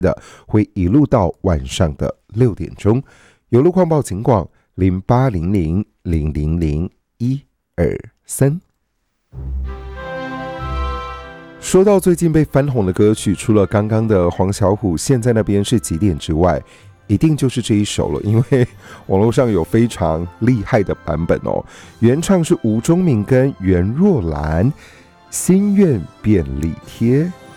的，会一路到晚上的6点钟。有路况报警广0800000123。说到最近被翻红的歌曲，除了刚刚的黄小琥现在那边是几点之外，一定就是这一首了，因为网络上有非常厉害的版本哦。原唱是吴宗明跟袁若兰，心愿便利贴。